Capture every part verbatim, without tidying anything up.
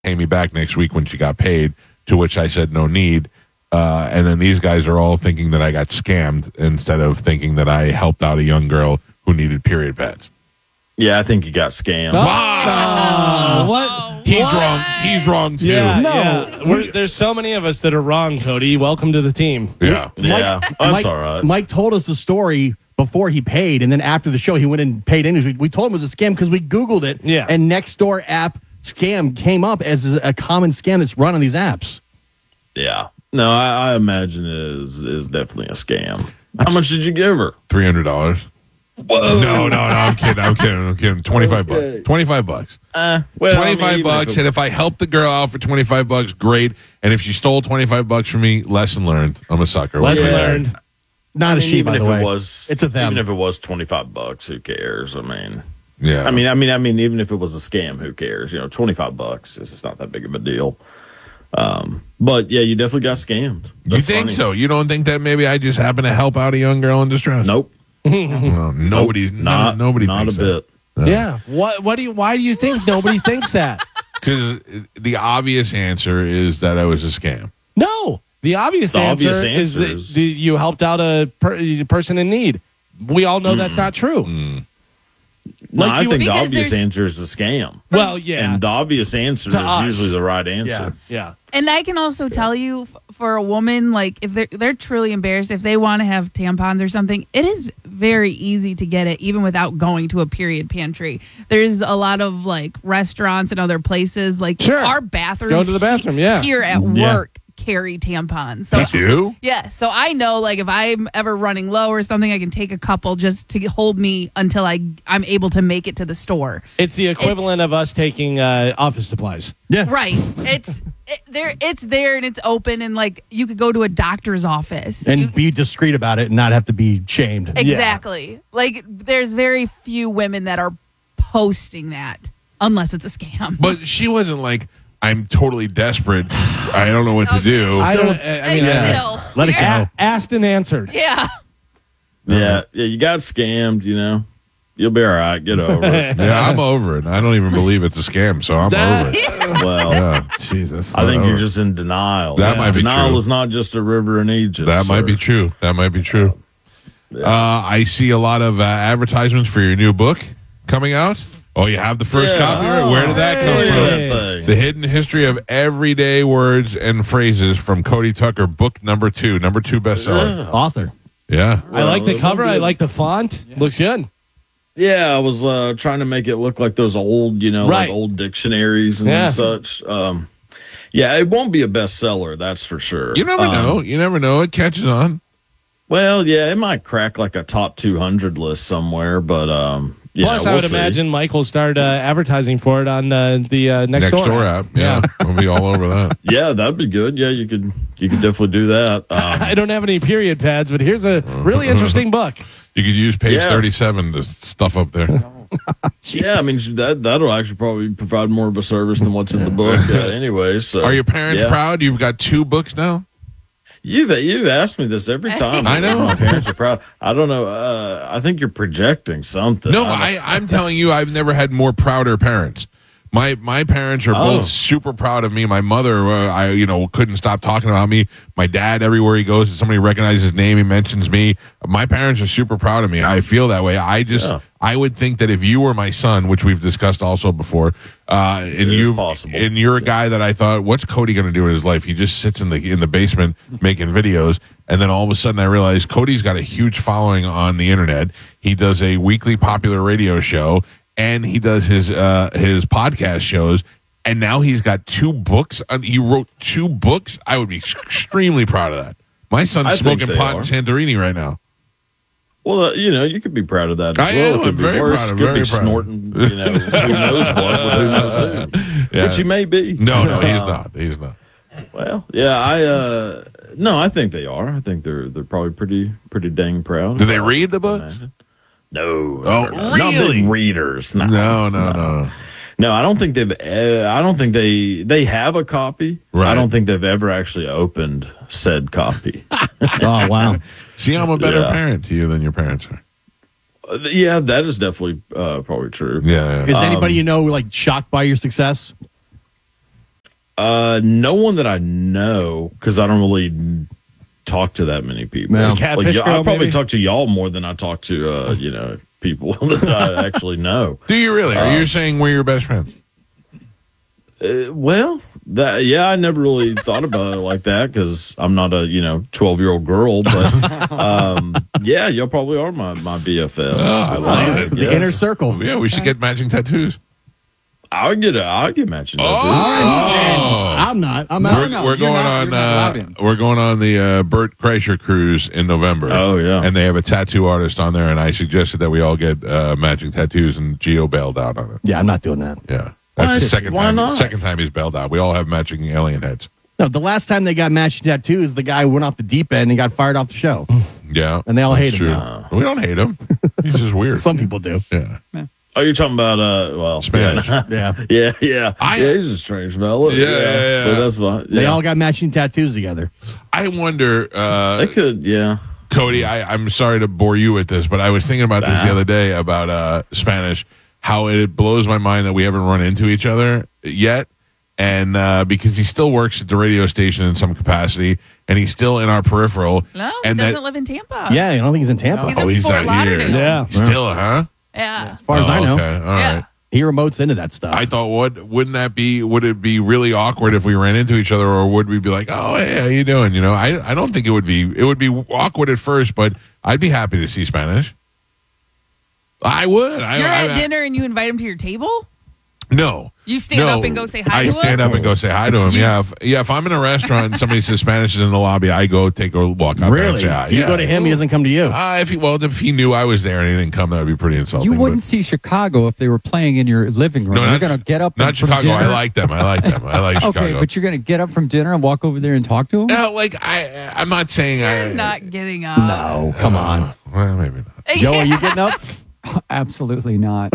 pay me back next week when she got paid, to which I said no need. Uh, and then these guys are all thinking that I got scammed instead of thinking that I helped out a young girl who needed period pads. Yeah, I think you got scammed. Oh, Wow. what? He's What? wrong. He's wrong, too. Yeah, No. yeah. We're- there's so many of us that are wrong, Cody. Welcome to the team. Yeah. Yeah, that's Mike, all right. Mike told us the story before he paid, and then after the show, he went and paid in. We, we told him it was a scam because we Googled it, Yeah. and Nextdoor app scam came up as a common scam that's run on these apps. Yeah. No, I, I imagine it is, is definitely a scam. How much did you give her? three hundred dollars. Whoa. No, no, no. I'm kidding. I'm kidding. I'm kidding. twenty-five Okay. bucks. twenty-five bucks. Uh, well, twenty-five I mean, even bucks. if And it- if I help the girl out for twenty-five bucks, great. And if she stole twenty-five bucks from me, lesson learned. I'm a sucker. Lesson Yeah. learned. Not I a mean, she, even by if the way. it was, It's a them. Even if it was twenty-five bucks, who cares? I mean, Yeah. I mean, I mean, I mean, even if it was a scam, who cares? You know, twenty-five bucks is it's not that big of a deal. Um, but yeah, you definitely got scammed. you That's think funny. so? You don't think that maybe I just happen to help out a young girl in distress? Nope. Well, nobody, Nope. not nobody not a thinks bit. that. Yeah. What? What do you? Why do you think nobody thinks that? Because the obvious answer is that I was a scam. No. The obvious The answer obvious is that answer is- the, you helped out a per, person in need. We all know that's not true. No, Like I you- think the Because obvious there's- answer is a scam. Well, yeah. And the obvious answer To is us. usually the right yeah. answer. Yeah. And I can also tell you, f- for a woman, like if they're they're truly embarrassed, if they want to have tampons or something, it is very easy to get it, even without going to a period pantry. There's a lot of like restaurants and other places, like Sure. our bathrooms. Go to the bathroom, yeah. Here at Yeah. work carry tampons. So You do? yeah, so I know like if I'm ever running low or something, I can take a couple just to hold me until I I'm able to make it to the store. It's the equivalent of us taking uh, office supplies. Yeah. Right. It's it, there. It's there and it's open and like you could go to a doctor's office And You- be discreet about it and not have to be shamed. exactly. Like there's very few women that are posting that unless it's a scam. But she wasn't like, I'm totally desperate. I don't know what to do. I don't. Still- I mean, Hey, uh, still, Let it yeah. go. asked and answered. Yeah. Yeah, yeah, you got scammed, you know. You'll be all right. Get over it. Yeah, I'm over it. I don't even believe it's a scam, so I'm over it. Well, Yeah, Jesus. I think Whatever. you're just in denial. That might be denial true. is not just a river in Egypt. that might sir. be true. That might be true. Uh, I see a lot of uh, advertisements for your new book coming out. Oh, you have the first Yeah. copy? Where did that Look come at from? that thing. The Hidden History of Everyday Words and Phrases from Cody Tucker, book number two, number two bestseller. Author. Yeah. I like the Well, cover. I good. like the font. Looks good. Yeah, I was uh, trying to make it look like those old, you know, Right. like old dictionaries and Yeah. such. Um, yeah, it won't be a bestseller, that's for sure. You never Um, know. You never know. It catches on. Well, yeah, it might crack like a top two hundred list somewhere, but um, yeah, Plus, I we'll would see. imagine Mike will start uh, advertising for it on uh, the uh, next, Next door app. Yeah. We'll be all over that. Yeah, that'd be good. Yeah, you could you could definitely do that. Um, I don't have any period pads, but here's a really interesting book. You could use page Yeah. thirty-seven to stuff up there. yeah, I mean that that'll actually probably provide more of a service than what's in the book uh, anyway. So, Are your parents yeah. proud? You've got two books now? You've you've asked me this every time. I know. My parents are proud. I don't know. Uh, I think you're projecting something. No, I don't- I, I'm telling you, I've never had more prouder parents. My my parents are Oh. both super proud of me. My mother, uh, I you know, couldn't stop talking about me. My dad, everywhere he goes, if somebody recognizes his name, he mentions me. My parents are super proud of me. I feel that way. I just, Yeah. I would think that if you were my son, which we've discussed also before, uh, and is you, possible. and you're a guy that I thought, what's Cody going to do in his life? He just sits in the in the basement making videos, and then all of a sudden I realized Cody's got a huge following on the internet. He does a weekly popular radio show, and he does his uh, his podcast shows. And now he's got two books. Uh, He wrote two books. I would be extremely proud of that. My son's I think smoking they pot are. in Santorini right now. Well, uh, you know, you could be proud of that. As I well. am. It could I'm be very worse. proud. I'm Could very be proud. snorting. You know, who knows what? But who knows who? Yeah. Which he may be. No, no, he's Uh, not. He's not. Well, yeah, I uh, no, I think they are. I think they're they're probably pretty pretty dang proud. Do they read the book? No. Oh, no, no, Not really? big readers. No, No, no, no. No, I don't think they've. Uh, I don't think they they have a copy. Right. I don't think they've ever actually opened said copy. Oh, wow. See, I'm a better Yeah. parent to you than your parents are. Uh, yeah, that is definitely uh, probably true. Yeah. Is yeah. anybody you know like shocked by your success? Uh, no one that I know, because I don't really talk to that many people. No. Like, Catfish y- I girl, probably maybe? talk to y'all more than I talk to, uh, you know, people that I actually know. Do you really? Are Uh, you saying we're your best friends? Uh, well, that yeah, I never really thought about it like that because I'm not a you know twelve year old girl, but um, yeah, y'all probably are my my B F Fs. Oh, I love it. The Yes. inner circle. Yeah, we should get matching tattoos. I'll get a, I'll get matching. Oh. I'm not. I'm We're, out. no, we're you're going not- on. you're not allowed Uh, in. we're going on the uh, Burt Kreischer cruise in November. Oh, yeah. and they have a tattoo artist on there, and I suggested that we all get uh, matching tattoos, and Gio bailed out on it. Yeah, I'm not doing that. Yeah, that's the What? second Why time. not? Second time he's bailed out. We all have matching alien heads. No, the last time they got matching tattoos, the guy went off the deep end and got fired off the show. Yeah, And they all that's hate him true. now. We don't hate him. He's just weird. Some people do. yeah. Oh, you're talking about uh, well, Spanish. Yeah, Yeah. yeah, yeah. I- yeah, he's a strange fellow. Yeah, yeah, yeah. But that's fine. They Yeah. all got matching tattoos together. I wonder, uh, They could, yeah. Cody. I, I'm sorry to bore you with this, but I was thinking about this the Nah. other day about uh, Spanish. How it blows my mind that we haven't run into each other yet, and uh, because he still works at the radio station in some capacity, and he's still in our peripheral. No, he and doesn't that, live in Tampa. Yeah, I don't think he's in Tampa. He's oh, in he's Fort not here. Lauderdale. Yeah. Still, huh? Yeah. As far as Oh, I know. okay, all Yeah. right. He remotes into that stuff. I thought, what wouldn't that be? Would it be really awkward if we ran into each other, or would we be like, "Oh, hey, how you doing?" You know, I I don't think it would be. It would be awkward at first, but I'd be happy to see Spanish. I would. I, You're I, at dinner and you invite him to your table? No. You stand No. up and go say hi I to him? stand up and go say hi to him. You- yeah, if, yeah. If I'm in a restaurant and somebody says Spanish is in the lobby, I go take a walk out there and really? say hi. You yeah. go to him, he doesn't come to you. Uh, if he well, if he knew I was there and he didn't come, that would be pretty insulting. You wouldn't but- see Chicago if they were playing in your living room. No, You're not- going to get up Not and from Chicago. I dinner- like them. I like them. I like Okay, Chicago. but you're going to get up from dinner and walk over there and talk to him? no, like I, I'm not saying I. You're not getting up. No, come on. Uh, well, maybe not. Joe, are you getting up? Absolutely not.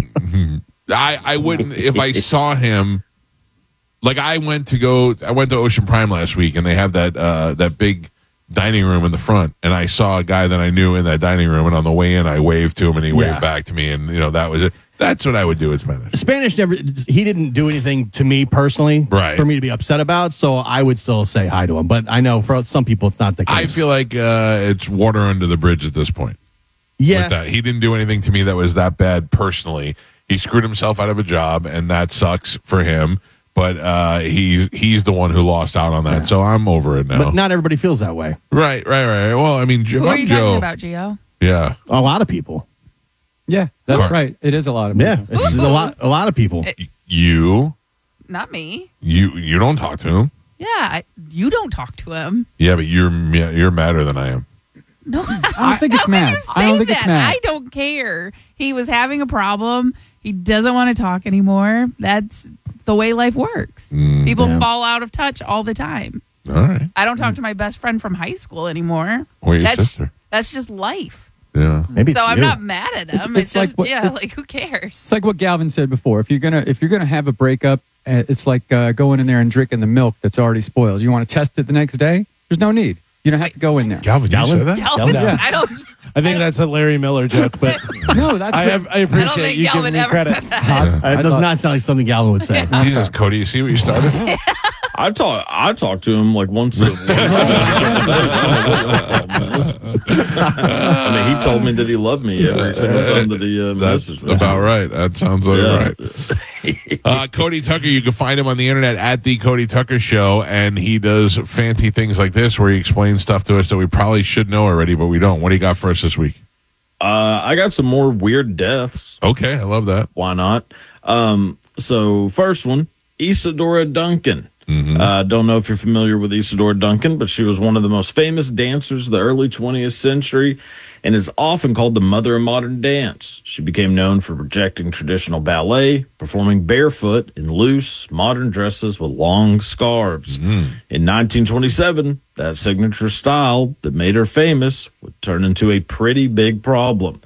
I, I wouldn't if I saw him. Like I went to go, I went to Ocean Prime last week, and they have that uh, that big dining room in the front, and I saw a guy that I knew in that dining room, and on the way in, I waved to him, and he Yeah. waved back to me, and you know that was it. That's what I would do in Spanish. Spanish never, he didn't do anything to me personally Right. for me to be upset about, so I would still say hi to him. But I know for some people it's not the case. I feel like uh, it's water under the bridge at this point. yeah. With that, he didn't do anything to me that was that bad personally. He screwed himself out of a job, and that sucks for him. But uh, he he's the one who lost out on that, so I'm over it now. But not everybody feels that way. right, right, right. Well, I mean, Joe, Who are I'm you Joe. talking about, Gio? Yeah, A lot of people. Yeah, that's Correct. right. It is a lot of Yeah. people. It's a lot a lot of people. Y- you, Not me. you, you don't talk to him. Yeah, I, you don't talk to him. Yeah, but you're ma- you're madder than I am. No, I don't think it's How can mad. you say I don't think that? it's mad. I don't care. He was having a problem. He doesn't want to talk anymore. That's the way life works. Mm, People yeah. fall out of touch all the time. all right. I don't talk to my best friend from high school anymore. Or your that's sister. that's just life. Yeah. Maybe So it's I'm you. not mad at him. It's- It's, it's like just what- yeah, it's- like who cares? It's like what Galvin said before. If you're gonna if you're gonna have a breakup, uh, it's like uh, going in there and drinking the milk that's already spoiled. You want to test it the next day? There's no need. You don't have to go in there. Galvin, Galvin? you said that? Galvin's, Yeah. I don't. I think that's a Larry Miller joke, but No, that's I, what- have, I I don't appreciate think you giving Galvin me ever credit. said that. Uh, it I does thought- not sound like something Galvin would say. Jesus, Cody, you see what you started? I talk. I talk to him like once. A, once I mean, he told me that he loved me every single time that he uh, That's messaged me. about right. That sounds like Yeah. right. Uh, Cody Tucker, you can find him on the internet at the Cody Tucker Show, and he does fancy things like this where he explains stuff to us that we probably should know already, but we don't. What do you got for us this week? Uh, I got some more weird deaths. Okay, I love that. Why not? Um, so first one, Isadora Duncan. Uh, don't know if you're familiar with Isadora Duncan, but she was one of the most famous dancers of the early twentieth century and is often called the mother of modern dance. She became known for rejecting traditional ballet, performing barefoot in loose, modern dresses with long scarves. In nineteen twenty-seven, that signature style that made her famous would turn into a pretty big problem.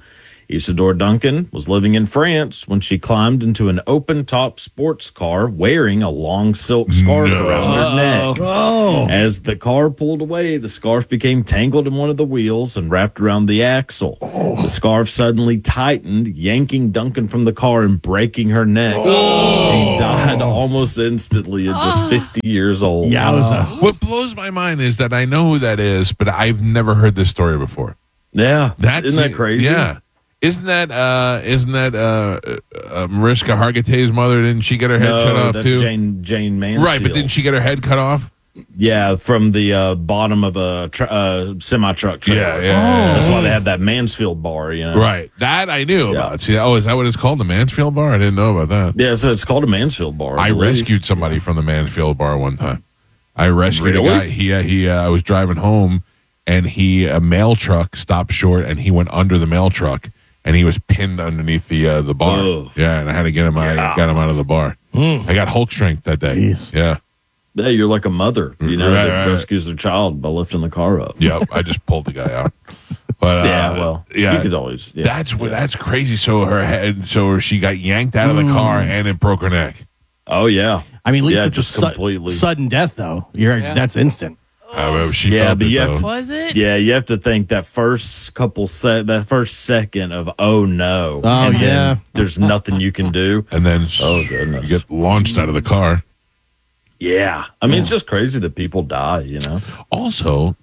Isadora Duncan was living in France when she climbed into an open-top sports car wearing a long silk scarf No. around her neck. Oh. As the car pulled away, the scarf became tangled in one of the wheels and wrapped around the axle. The scarf suddenly tightened, yanking Duncan from the car and breaking her neck. She died almost instantly at just fifty years old. Yowza. What blows my mind is that I know who that is, but I've never heard this story before. Yeah. That's Isn't that crazy? Yeah. Isn't that uh, isn't that uh, uh, Mariska Hargitay's mother? Didn't she get her head No, cut off that's too? Jane, Jane Mansfield. Right, but didn't she get her head cut off? Yeah, from the uh, bottom of a tr- uh, semi-truck trailer. Yeah, yeah, yeah. That's why they had that Mansfield bar, you know? Right, that I knew Yeah. about. See, oh, is that what it's called, the Mansfield Bar? I didn't know about that. Yeah, so it's called a Mansfield bar. I believe. rescued somebody from the Mansfield Bar one time. I rescued Really? a guy. He uh, he. Uh, I was driving home, and he a mail truck stopped short, and he went under the mail truck, and he was pinned underneath the uh, the bar. Oh. Yeah, and I had to get him. I Yeah. got him out of the bar. I got Hulk strength that day. Jeez. Yeah. Yeah, you're like a mother, you know, Right, that right. rescues their child by lifting the car up. Yep. I just pulled the guy out. But uh, Yeah, well, yeah. you could always. Yeah. That's what. That's crazy. So her head. So she got yanked out of the car, and it broke her neck. Oh, yeah. I mean, at least Yeah, it's just a su- completely. sudden death, though. You're Yeah. That's instant. Uh, she Yeah, felt but it, you have though. to- Was it? Yeah, you have to think that first couple set, that first second of oh no, Oh, and then yeah. there's nothing you can do. And then Oh, goodness. you get launched out of the car. Yeah, I mean, it's just crazy that people die. You know, Also,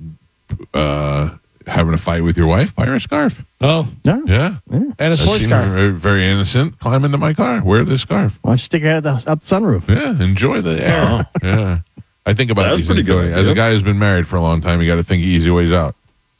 uh, having a fight with your wife, buy her a scarf. Oh, No. Yeah. and a That sports seems car. Very, very innocent. Climb into my car. Wear this scarf. Why don't you stick your head out the, out the sunroof? Yeah. Enjoy the air. Yeah. I think about That's these pretty things. good Cody. As idea. a guy who's been married for a long time, you got to think easy ways out.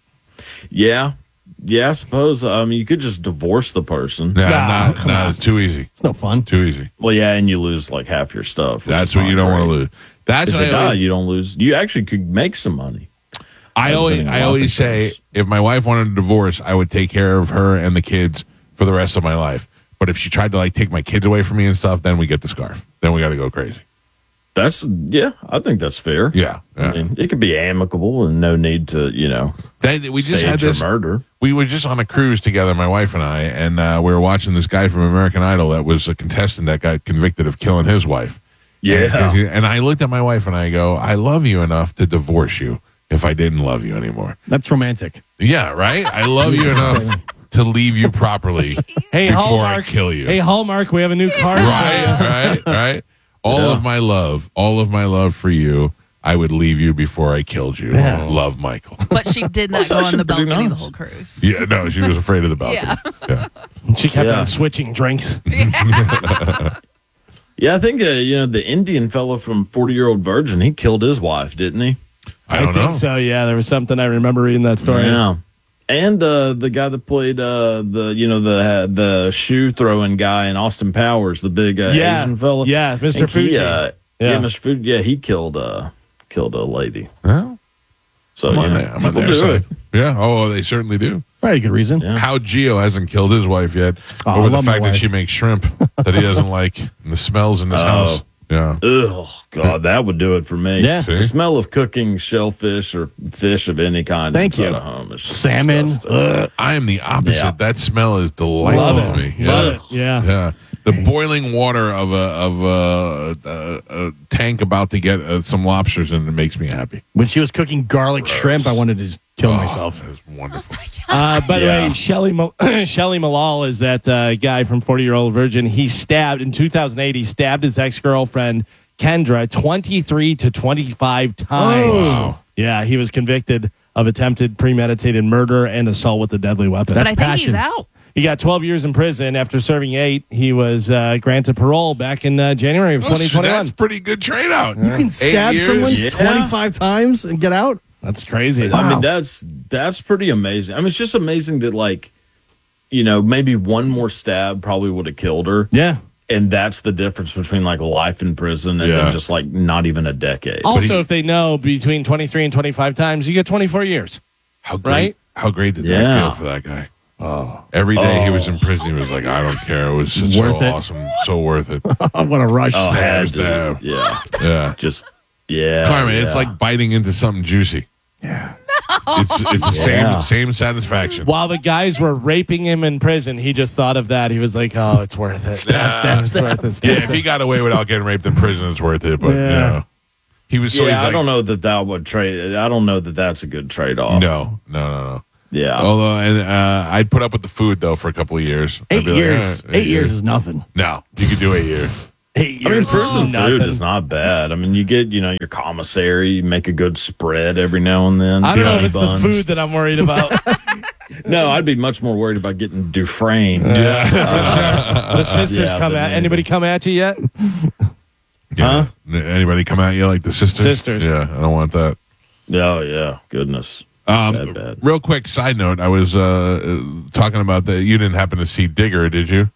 yeah, yeah. I suppose. I mean, you could just divorce the person. Nah, Nah, nah, come nah, on. it's too easy. It's no fun. Too easy. Well, yeah, and you lose like half your stuff. which That's is what not you don't want to great. lose. That's If what they I die, always, you don't lose. You actually could make some money. I always, depending on I life always say insurance. if my wife wanted a divorce, I would take care of her and the kids for the rest of my life. But if she tried to like take my kids away from me and stuff, then we get the scarf. Then we got to go crazy. That's yeah. I think that's fair. Yeah. yeah. I mean, it could be amicable and no need to, you know, They- we just stage had this. a murder. We were just on a cruise together, my wife and I, and uh, we were watching this guy from American Idol that was a contestant that got convicted of killing his wife. Yeah. And, and I looked at my wife and I go, I love you enough to divorce you if I didn't love you anymore. That's romantic. Yeah, right? I love you enough to leave you properly Hey, before Hallmark. I kill you. Hey, Hallmark, we have a new car. Right, right, right. All Yeah. of my love, all of my love for you, I would leave you before I killed you. Yeah. Love, Michael. But she did not That's go on actually the pretty balcony the nice. whole cruise. Yeah, no, she was afraid of the balcony. Yeah. Yeah. She kept Yeah. on switching drinks. Yeah, I think uh, you know the Indian fellow from forty Year Old Virgin. He killed his wife, didn't he? I don't think know. so. Yeah, there was something I remember reading that story. Yeah. And uh, the guy that played uh, the you know the the shoe throwing guy in Austin Powers, the big uh, Yeah. Asian fellow. Yeah, I Mister think he, Fuji. uh, yeah. Yeah. Mister Fuji. Yeah, he killed uh killed a lady. Well, So I'm you on, know, their, I'm on people their do side. it. Yeah. Oh, they certainly do. Very good reason. Yeah. How Gio hasn't killed his wife yet Oh, I over the love my fact that wife. she makes shrimp that he doesn't like and the smells in his Oh. house. Yeah. Ugh, God, that would do it for me. Yeah. See? The smell of cooking shellfish or fish of any kind Thank inside you. a home is just Salmon. disgusting. Ugh. I am the opposite. Yeah. That smell is delightful Love to it. me. Love yeah. it. Yeah. Yeah. The boiling water of a of a, a, a tank about to get uh, some lobsters in it makes me happy. When she was cooking garlic shrimp, I wanted to just kill myself. That's wonderful. Uh, by the Yeah. way, Shelley Mal- Shelley Malal is that uh, guy from forty Year Old Virgin. He stabbed in two thousand eight. He stabbed his ex girlfriend Kendra twenty-three to twenty-five times. Wow. Yeah, he was convicted of attempted premeditated murder and assault with a deadly weapon. But I think passion. he's out. He got twelve years in prison after serving eight. He was uh, granted parole back in uh, January of Oh, twenty so twenty-one. that's pretty good trade out. You can stab years? someone Yeah. twenty-five times and get out? That's crazy. I Wow. mean, that's that's pretty amazing. I mean, it's just amazing that like, you know, maybe one more stab probably would have killed her, Yeah. and that's the difference between like life in prison and Yeah. then just like not even a decade. Also, he- if they know between twenty-three and twenty-five times, you get twenty-four years. How great, Right? How great did that Yeah. feel for that guy? Oh. Every day he was in prison, he was like, I don't care. It was so Worth it. awesome. So worth it. What a rush. Oh, Stab, had to. stab. Yeah, Yeah. just yeah. Carmen, yeah. it's like biting into something juicy. It's it's the Yeah. same same satisfaction. While the guys were raping him in prison, he just thought of that. He was like, "Oh, it's worth it. Stab, stab, it's worth it." Stab, Yeah, if stab. he got away without getting raped in prison, it's worth it. But Yeah. you know, he was so. yeah, he's I like, don't know that that would trade. I don't know that that's a good trade off. No, no, no, no. Yeah. Although, and uh, I'd put up with the food though for a couple of years. I'd Eight be like, years. eh, eight years is nothing. No, you could do eight years. Eight I mean, years prison is food nothing. is not bad. I mean, you get, you know, your commissary, you make a good spread every now and then. I don't know if honey it's buns. the food that I'm worried about. No, I'd be much more worried about getting Dufresne. The sisters Yeah, come but at maybe. anybody come at you yet? Yeah. Anybody come at you like the sisters? Sisters. Yeah, I don't want that. Oh, yeah. Goodness. Um, Bad, bad. Real quick side note: I was uh, uh, talking about that. You didn't happen to see Digger, did you?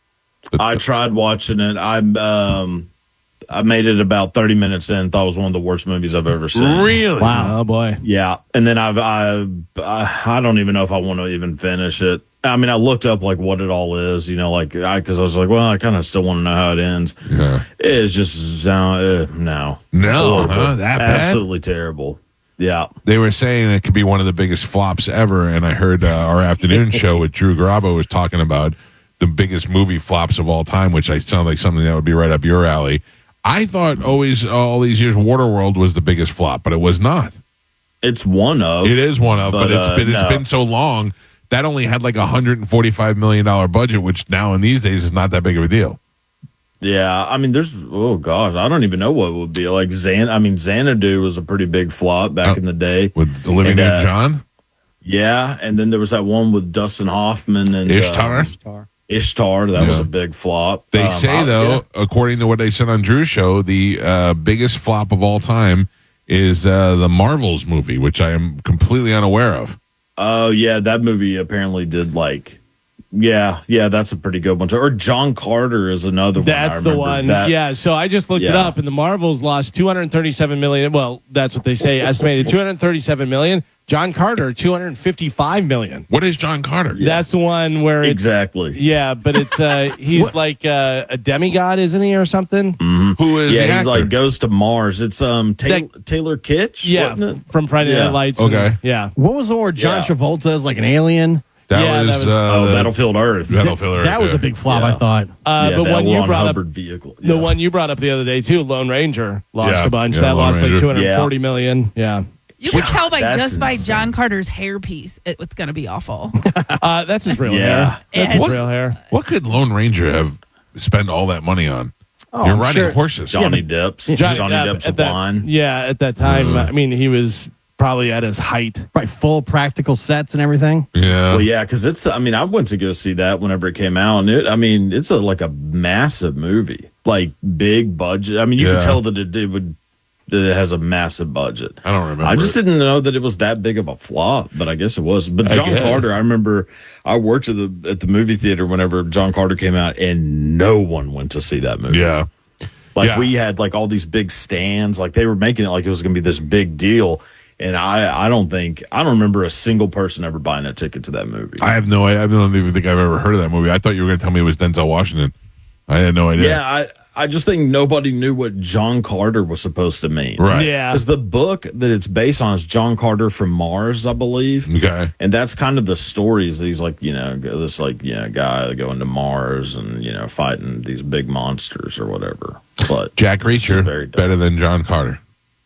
I tried watching it. I um, I made it about thirty minutes in and thought it was one of the worst movies I've ever seen. Really? Wow. Oh boy. Yeah. And then I've, I, I, I don't even know if I want to even finish it. I mean, I looked up like what it all is, you know, like, I, cause I was like, well, I kind of still want to know how it ends. Yeah. It's just, uh, no. No, Horrible. huh? That bad? Absolutely terrible. Yeah. They were saying it could be one of the biggest flops ever, and I heard uh, our afternoon show with Drew Garabo was talking about the biggest movie flops of all time, which I sound like something that would be right up your alley. I thought always all these years Waterworld was the biggest flop, but it was not. It's one of. It is one of, but, But, it's uh, been it's no. been so long that only had like a hundred and forty five million dollar budget, which now in these days is not that big of a deal. Yeah, I mean, there's oh gosh, I don't even know what it would be like. Xan, I mean, Xanadu was a pretty big flop back Oh. in the day. With Olivia And, uh, Newton-John, Yeah, and then there was that one with Dustin Hoffman and uh, Ishtar. Star. Ishtar, that was Yeah. a big flop. They Um, say I- though, yeah. according to what they said on Drew's show, the uh, biggest flop of all time is uh, the Marvels movie, which I am completely unaware of. Oh yeah, that movie apparently did like. Yeah, yeah, that's a pretty good one too. Or John Carter is another one. I That's the remember one. that. Yeah. So I just looked it Yeah. up, and the Marvels lost two hundred thirty-seven million. Well, that's what they say. Estimated two hundred thirty-seven million. John Carter, two hundred fifty-five million. What is John Carter? That's the one where it's Exactly. yeah, but it's uh he's like uh, a demigod, isn't he, or something? Who is Yeah, the he's actor? like goes to Mars. It's um Taylor, Taylor Kitsch. Yeah, wasn't it? from Friday Yeah. Night Lights. Okay. and- yeah. What was the one where John Yeah. Travolta is like an alien? that, yeah, was, that was- uh, Oh, the- Battlefield Earth. Battlefield Earth, That was yeah. a big flop, Yeah. I thought. Uh, yeah, but that when you Ron brought Hubbard up vehicle. the Yeah. one you brought up the other day too, Lone Ranger lost Yeah. a bunch. Yeah, that Lone lost Ranger. like two hundred forty million. Yeah. You can tell by That's just by insane. John Carter's hairpiece, it, it's going to be awful. Uh, that's his real Yeah. hair. That's his What? real hair. What could Lone Ranger have spent all that money on? Oh, You're I'm riding sure- horses. Johnny Depp's. Johnny Johnny Depp Depp's at that- wine. Yeah, at that time, Uh. I mean, he was probably at his height. Right, full practical sets and everything. Yeah. Well, yeah, because it's. I mean, I went to go see that whenever it came out, and it. I mean, it's a like a massive movie, like big budget. I mean, you Yeah. could tell that it, it would. That it has a massive budget. I don't remember. I just didn't know that it was that big of a flop, but I guess it was. But I John guess. Carter, I remember I worked at the at the movie theater whenever John Carter came out, and no one went to see that movie. Yeah. Like Yeah. we had like all these big stands, like they were making it like it was going to be this big deal. And I, I don't think I don't remember a single person ever buying a ticket to that movie. I have no idea. I don't even think I've ever heard of that movie. I thought you were going to tell me it was Denzel Washington. I had no idea. yeah, I, I just think nobody knew what John Carter was supposed to mean. Right. Yeah. Because the book that it's based on is John Carter from Mars, I believe. Okay. And that's kind of the stories that he's like, you know, this like, you know, guy going to Mars and, you know, fighting these big monsters or whatever. But Jack very Reacher, dope. better than John Carter.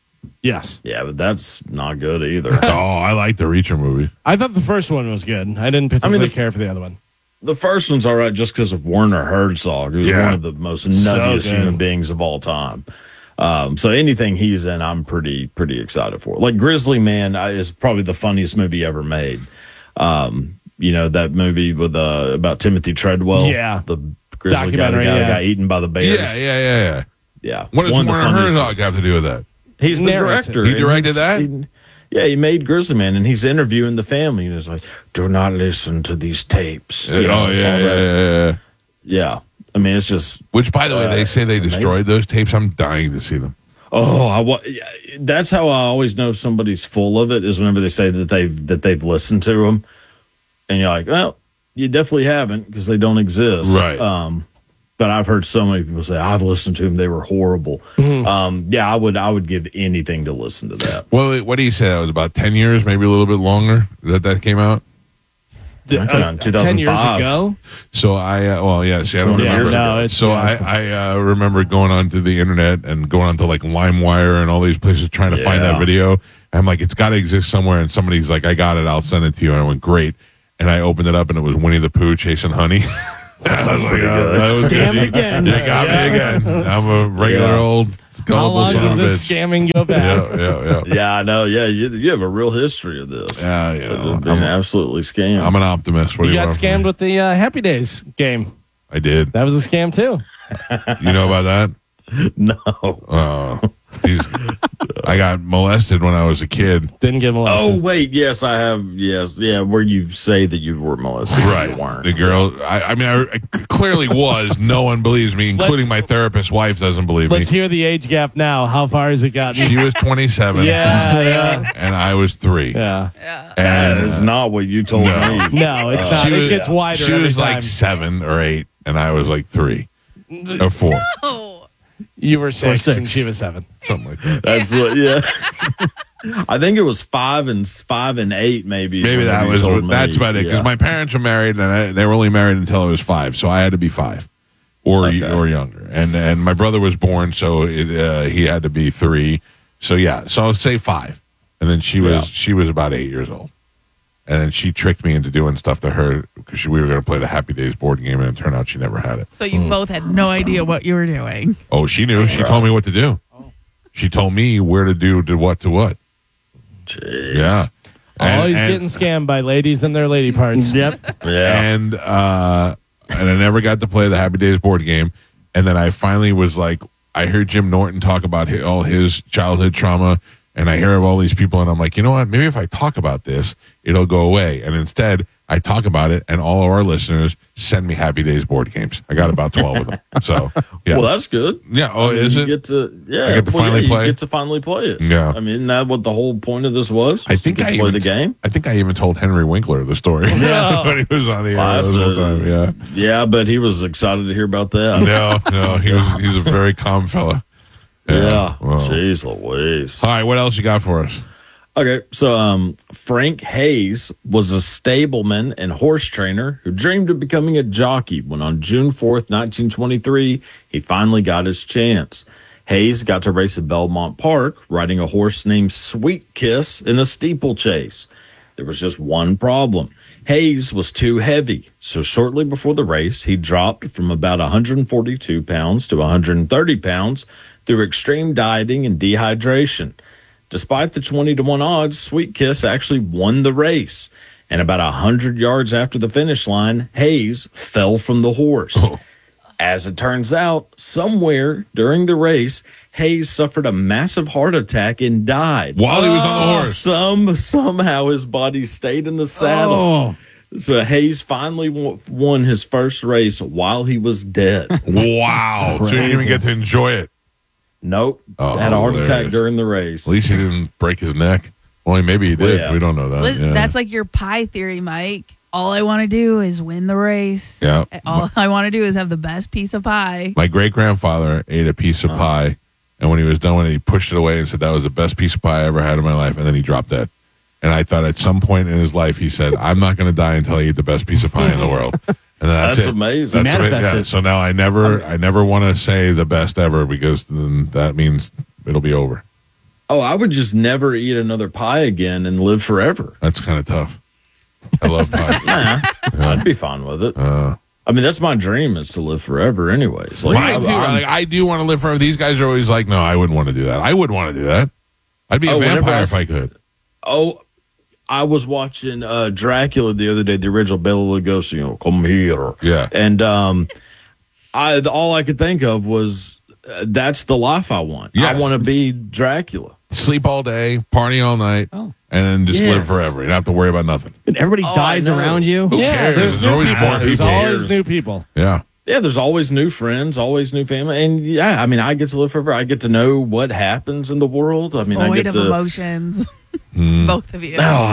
Yes. yeah, but that's not good either. Oh, I like the Reacher movie. I thought the first one was good. I didn't particularly the- care for the other one. The first one's all right just because of Werner Herzog, who's Yeah. one of the most So nuttiest good. human beings of all time. Um, so anything he's in, I'm pretty pretty excited for. Like Grizzly Man uh, is probably the funniest movie ever made. Um, you know that movie with uh, about Timothy Treadwell, Yeah. the grizzly guy, the Documentary, guy that yeah. got eaten by the bears. Yeah, yeah, yeah, yeah. yeah. What does One of the Werner funniest- Herzog have to do with that? He's the Narrative. director. He and directed he's- that? he- yeah, he made Grizzly Man, and he's interviewing the family, and he's like, "Do not listen to these tapes." You know, oh, yeah, all yeah, that. yeah, yeah. Yeah. I mean, it's just Which, by the way, Uh, they say they amazing. destroyed those tapes. I'm dying to see them. oh, I wa- yeah, that's how I always know somebody's full of it is whenever they say that they've that they've listened to them, and you're like, well, you definitely haven't because they don't exist, Right. Um, but I've heard so many people say I've listened to them; they were horrible. Mm-hmm. Um, yeah, I would I would give anything to listen to that. Well, what do you say? That was about ten years, maybe a little bit longer that that came out. Come on, ten years two thousand five. ago. So I, uh, well, yeah, see, I don't twenty remember. years No, it's so I, I uh, remember going onto the internet and going onto like LimeWire and all these places trying to find Yeah. that video. I'm like, it's got to exist somewhere. And somebody's like, I got it. I'll send it to you. And I went, great. And I opened it up and it was Winnie the Pooh chasing honey. I was like, pretty oh, good. that was Scam good. again. You got Yeah. me again. I'm a regular Yeah. old How gullible long son does of a this bitch. scamming go back? Yeah, yeah, yeah. Yeah, I know. Yeah, you, you have a real history of this. Yeah, you know, Of being I'm, absolutely scammed. I'm an optimist. What do You you got want from scammed me? with the uh, Happy Days game. I did. That was a scam too. You know about that? no. Uh, these, I got molested when I was a kid. Didn't get Oh molested. wait, yes, I have. Yes, yeah, where you say that you were molested, you weren't. The girl, I, I mean, I, I clearly was. No one believes me, including Let's- my therapist wife doesn't believe me. Let's hear the age gap now. How far has it gotten? She was twenty-seven. Yeah, yeah, And I was three. yeah. That And is not what you told No. me. No, it's not. she It was, gets wider she every was like time. seven or eight, and I was like three or four, Oh, You were six, six. and she was seven. something like that. That's what. Yeah. I think it was five and five and eight, maybe. Maybe that whenever you was told that's me. about it. Because Yeah. my parents were married, and I, they were only married until I was five, so I had to be five or Okay. or younger. And and my brother was born, so it, uh, he had to be three. So yeah, so I'll say five. And then she was Yeah. she was about eight years old, and then she tricked me into doing stuff to her because we were going to play the Happy Days board game, and it turned out she never had it. so you both had no idea what you were doing. Oh, she knew. She told me what to do. She told me where to do to what to what. Jeez. Yeah. And- Always and- getting scammed by ladies and their lady parts. Yep. Yeah. and uh, and I never got to play the Happy Days board game. And then I finally was like, I heard Jim Norton talk about hi- all his childhood trauma, and I hear of all these people, and I'm like, you know what? Maybe if I talk about this, it'll go away. And instead, I talk about it, and all of our listeners send me Happy Days board games. I got about twelve of them. So yeah, Well, that's good. yeah. Oh, I mean, is you it? Get to, yeah, I get to well, finally yeah, play? You get to finally play it. Yeah. I mean, isn't that what the whole point of this was? I was to think get I to play even the game. I think I even told Henry Winkler the story when he was on the air Wow, this that's whole a- time. Yeah. Yeah, but he was excited to hear about that. No, no, he was he's a very calm fella. Yeah. Well. Jeez Louise. All right, what else you got for us? Okay, so um, Frank Hayes was a stableman and horse trainer who dreamed of becoming a jockey when on June fourth, nineteen twenty-three, he finally got his chance. Hayes got to race at Belmont Park, riding a horse named Sweet Kiss in a steeplechase. There was just one problem. Hayes was too heavy, so shortly before the race, he dropped from about one hundred forty-two pounds to one hundred thirty pounds through extreme dieting and dehydration. Despite the twenty to one odds, Sweet Kiss actually won the race. And about one hundred yards after the finish line, Hayes fell from the horse. Oh. As it turns out, somewhere during the race, Hayes suffered a massive heart attack and died. While he was on the horse. Some somehow his body stayed in the saddle. Oh. So Hayes finally w- won his first race while he was dead. Wow. So you didn't even get to enjoy it. Nope. Oh, had a heart hilarious. attack during the race. At least he didn't break his neck. Well, maybe he did. Well, yeah. We don't know that. Liz- yeah. That's like your pie theory, Mike. All I want to do is win the race. yeah. All I want to do is have the best piece of pie. My great grandfather ate a piece of Uh-huh. pie, and when he was done with it, he pushed it away and said, "That was the best piece of pie I ever had in my life." And then he dropped dead. And I thought at some point in his life, he said, "I'm not going to die until I eat the best piece of pie in the world." And that's, That's it. amazing. That's Manifest amazing. Yeah. it. So now I never, I never want to say the best ever because then that means it'll be over. Oh, I would just never eat another pie again and live forever. That's kind of tough. I love pie. Nah, I'd be fine with it. Uh, I mean, that's my dream is to live forever anyways. Like, Mine I- too. I'm- Like, I do want to live forever. These guys are always like, "No, I wouldn't want to do that. I wouldn't want to do that. I'd be a Oh, whenever vampire I if s- I could." oh, I was watching uh, Dracula the other day, the original Bela Lugosi, you know, come here. Yeah. And um, I the, all I could think of was uh, that's the life I want. Yeah. I want to be Dracula. Sleep all day, party all night, Oh. and then just Yes. live forever. You don't have to worry about nothing. And everybody Oh, dies I know. around you. Who Yeah, cares? there's There's new always people. more There's people. always cares? new people. Yeah. Yeah, there's always new friends, always new family, and yeah, I mean, I get to live forever. I get to know what happens in the world. I mean, I Void get of to. emotions. Mm. Both of you. No, I,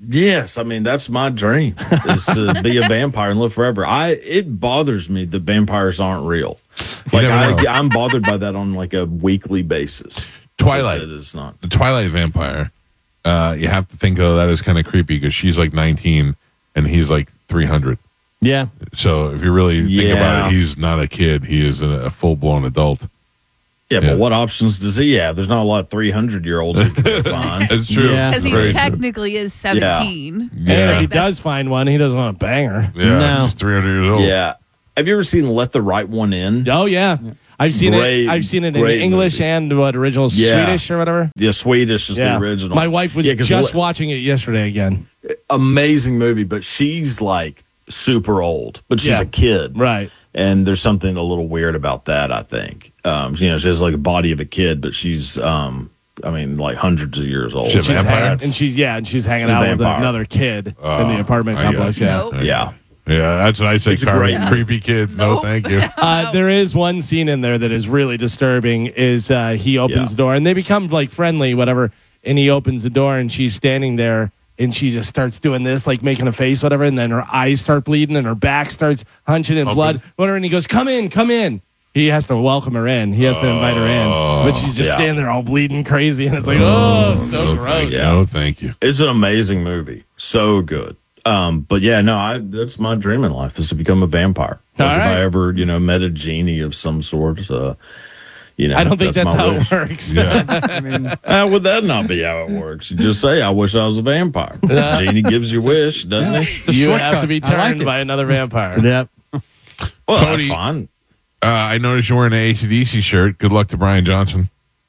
Yes, I mean that's my dream is to be a vampire and live forever. I it bothers me that vampires aren't real. Like never know. I, I'm bothered by that on like a weekly basis. Twilight. It is not. The Twilight vampire. Uh, you have to think of that as kind of creepy because she's like nineteen and he's like three hundred. Yeah. So if you really think Yeah. about it, he's not a kid. He is a, a full blown adult. Yeah, Yeah. but what options does he have? There's not a lot of three hundred year olds he can go find. It's true. Yeah. Because Very he true. technically is seventeen. Yeah. And if he Like, that's- does find one, he doesn't want to bang her. Yeah, No. he's three hundred years old. Yeah. Have you ever seen Let the Right One In? Oh yeah, I've seen Great- it. I've seen it in great English movie. and what original Yeah. Swedish or whatever. The Swedish is Yeah, the original. my wife was Yeah, 'cause just Le- watching it yesterday again. amazing movie, but she's like super old, but she's Yeah. a kid. Right. And there's something a little weird about that, I think. Um, you know, she has like a body of a kid, but she's, um, I mean, like hundreds of years old. She's a She's vampire? hanging, That's- and she's yeah, and she's hanging She's a out with vampire. another kid in Oh, the apartment I complex. got it. Yeah. Nope. Yeah. Yeah, that's what I say, It's a Carly. great- Creepy kids. No, Nope. thank you. Uh, there is one scene in there that is really disturbing. Is uh, he opens Yeah. the door and they become like friendly, whatever. And he opens the door and she's standing there and she just starts doing this, like making a face, whatever. And then her eyes start bleeding and her back starts hunching in Okay. blood, whatever. And he goes, "Come in, come in." He has to welcome her in. He has to invite her in, but she's just Yeah. standing there all bleeding crazy, and it's like, oh, so no, gross. Thank you. Yeah. No, thank you. It's an amazing movie. So good. Um, but yeah, no, I, that's my dream in life is to become a vampire. Like All if right. I ever, you know, met a genie of some sort, uh, you know, I don't think that's, my how wish. it works. Yeah. I mean, How would that not be how it works? You just say, I wish I was a vampire. Genie gives you a wish, doesn't he? it's a You shortcut. have to be I like turned it. by another vampire. Yep. Well, that's Cody- fine. Uh, I noticed you're wearing an A C D C shirt. Good luck to Brian Johnson.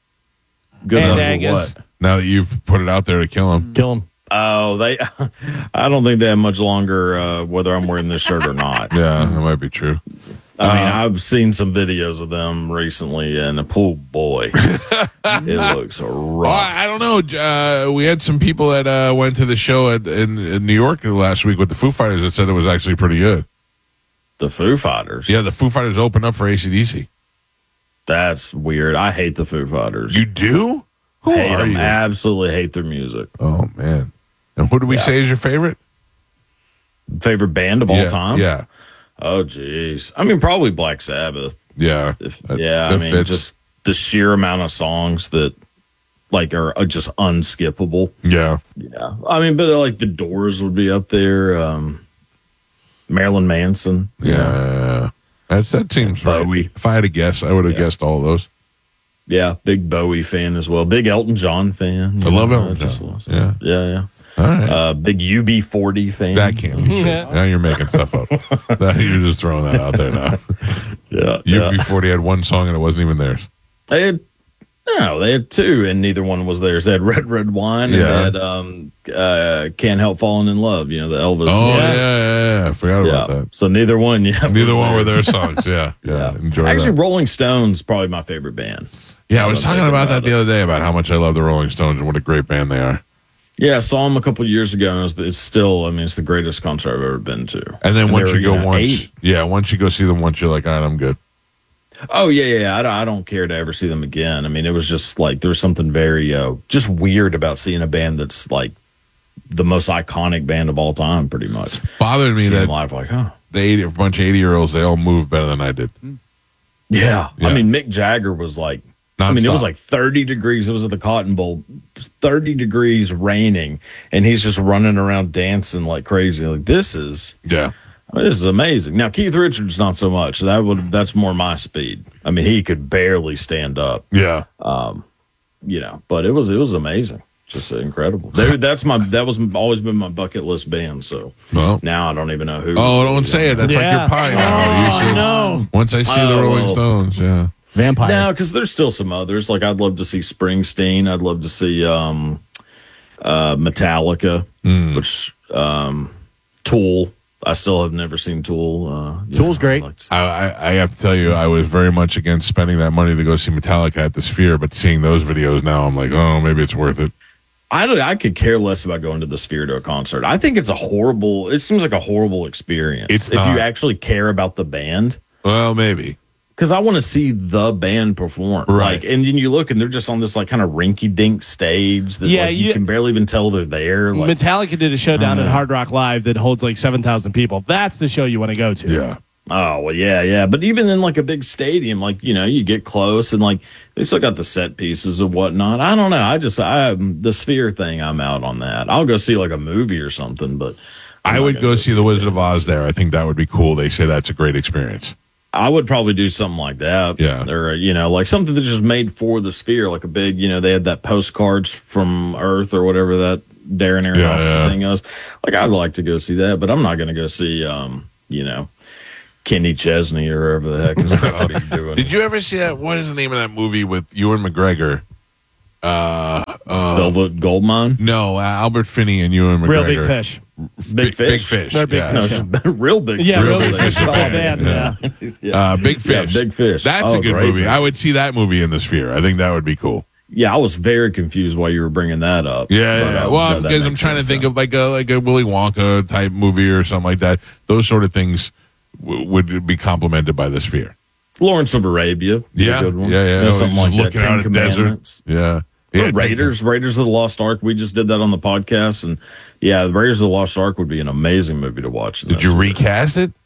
Good And luck with Angus. what? Now that you've put it out there to kill him. Kill him. Oh, they. I don't think they have much longer uh, whether I'm wearing this shirt or not. Yeah, that might be true. I mean, Uh, I've seen some videos of them recently, and oh boy, it looks Oh, rough. I, I don't know. Uh, we had some people that uh, went to the show at, in, in New York last week with the Foo Fighters that said it was actually pretty good. The Foo Fighters. Yeah, the Foo Fighters opened up for A C D C. That's weird. I hate the Foo Fighters. You do? Who hate are them. you? Absolutely hate their music. Oh, man. And who do we Yeah. say is your favorite? Favorite band of all yeah, time? Yeah. Oh, jeez. I mean, probably Black Sabbath. Yeah. If, That- yeah, that I mean, fits. just the sheer amount of songs that like are are just unskippable. Yeah. Yeah, I mean, but uh, like the Doors would be up there. Um, Marilyn Manson. you know. Yeah. That's, that seems right. Bowie. If I had to guess, I would have Yeah. guessed all of those. Yeah, big Bowie fan as well. Big Elton John fan. I you love know, Elton just John. was- Yeah. yeah, yeah. All right. Uh, big U B forty fan. that can't be true. Yeah. Now you're making stuff up. That- you're just throwing that out there now. Yeah, U yeah. B forty had one song and it wasn't even theirs. They had no, they had two, and neither one was theirs. They had Red Red Wine, and Yeah. they had um, uh, Can't Help Falling in Love. You know, the Elvis. Oh, yeah, yeah. yeah, yeah. I forgot about Yeah. that. So neither one, yeah, Neither was one were theirs. their songs. Yeah. Yeah. Yeah. Enjoy Actually, that. Rolling Stones probably my favorite band. Yeah, I I was don't talking think about that about the it. other day about how much I love the Rolling Stones and what a great band they are. Yeah, I saw them a couple years ago, and it was, it's still, I mean, it's the greatest concert I've ever been to. And then And once they you were, go know, once, eight. yeah, once you go see them once, you're like, all right, I'm good. Oh yeah, yeah. yeah. I don't, I don't care to ever see them again. I mean, it was just like there was something very uh, just weird about seeing a band that's like the most iconic band of all time, pretty much. Bothered me Seeing that them live, like, huh? the eighty, a bunch of eighty year olds, they all move better than I did. Yeah. Yeah. I mean, Mick Jagger was like, I mean, it was Nonstop. like thirty degrees. It was at the Cotton Bowl, thirty degrees, raining, and he's just running around dancing like crazy. Like this is. Yeah. I mean, this is amazing. Now Keith Richards not so much. That would that's more my speed. I mean, he could barely stand up. Yeah. You know, but it was it was amazing, just incredible. They, that's my that was always been my bucket list band. So Well. now I don't even know who. Oh, don't say it. That's Yeah. like your pie now. You Oh, see- no. Once I see the Oh, Rolling well. Stones, yeah. Vampire. Now, because there's still some others. Like I'd love to see Springsteen. I'd love to see um, uh, Metallica, Hmm. which um, Tool. I still have never seen Tool. Uh, you Tool's know, great. I'd like to see- I, I, I have to tell you, I was very much against spending that money to go see Metallica at the Sphere, but seeing those videos now, I'm like, oh, maybe it's worth it. I don't. I could care less about going to the Sphere to a concert. I think it's a horrible. It seems like a horrible experience. It's if not. you actually care about the band. Well, maybe. because I want to see the band perform. Right. Like, and then you look and they're just on this like kind of rinky-dink stage that Yeah, like, you, you- can barely even tell they're there. Like, Metallica did a show down at Hard Rock Live that holds like seven thousand people. That's the show you want to go to. Yeah. oh well, yeah, yeah. But even in like a big stadium, like you know, you get close and like they still got the set pieces and whatnot. I don't know. I just I the Sphere thing. I'm out on that. I'll go see like a movie or something, but I'm I not would gonna go see The that. Wizard of Oz there. I think that would be cool. They say that's a great experience. I would probably do something like that. Yeah. Or, you know, like something that's just made for the Sphere, like a big, you know, they had that postcards from Earth or whatever that Darren Aronofsky Yeah, yeah. thing is. Like, I'd like to go see that, but I'm not going to go see, um, you know, Kenny Chesney or whoever the heck is going to be doing. Did you ever see that? What is the name of that movie with Ewan McGregor? Uh, uh, Velvet Goldmine? no, uh, Albert Finney and Ewan McGregor. Real Big Fish. Big Fish? Big Fish. They're Big yeah. No, Fish. it's just real big. Yeah, Real Real Big Big Fish. Fish. The whole band. Yeah. Yeah. Yeah. Uh, Big Fish. Yeah, Big Fish. That's Oh, a good great movie. movie. I would see that movie in the Sphere. I think that would be cool. Yeah, I was very confused why you were bringing that up. Yeah, But, yeah. uh, Well, no, that because I'm makes trying to sense think now. of like a like a Willy Wonka type movie or something like that. Those sort of things w- would be complemented by the Sphere. Lawrence of Arabia. is a Yeah, good one. yeah, yeah. You know, something Just like that. looking Ten out at desert. Commandments. Yeah. Or Yeah, Raiders, Raiders of the Lost Ark. We just did that on the podcast, and yeah, the Raiders of the Lost Ark would be an amazing movie to watch. in Did this you year. recast it?